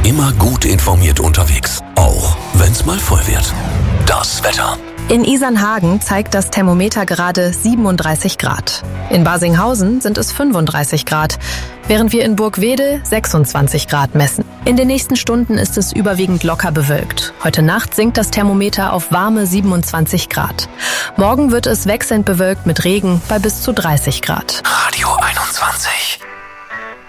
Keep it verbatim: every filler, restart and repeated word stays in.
Immer gut informiert unterwegs, auch wenn's mal voll wird. Das Wetter. In Isernhagen zeigt das Thermometer gerade siebenunddreißig Grad. In Barsinghausen sind es fünfunddreißig Grad, während wir in Burgwedel sechsundzwanzig Grad messen. In den nächsten Stunden ist es überwiegend locker bewölkt. Heute Nacht sinkt das Thermometer auf warme siebenundzwanzig Grad. Morgen wird es wechselnd bewölkt mit Regen bei bis zu dreißig Grad. Radio einundzwanzig.